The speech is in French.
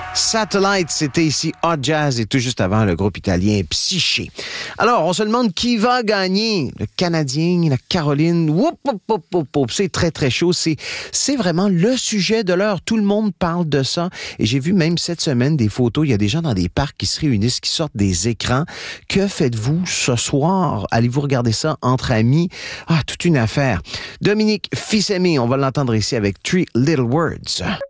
Satellite, c'était ici Hot Jazz et tout juste avant le groupe italien Psyché. Alors, on se demande qui va gagner. Le Canadien, la Caroline. Whoop, whoop, whoop, whoop, whoop. C'est très, très chaud. C'est vraiment le sujet de l'heure. Tout le monde parle de ça. Et j'ai vu même cette semaine des photos. Il y a des gens dans des parcs qui se réunissent, qui sortent des écrans. Que faites-vous ce soir? Allez-vous regarder ça entre amis? Ah, toute une affaire. Dominique Fils-Aimé, on va l'entendre ici avec Three Little Words.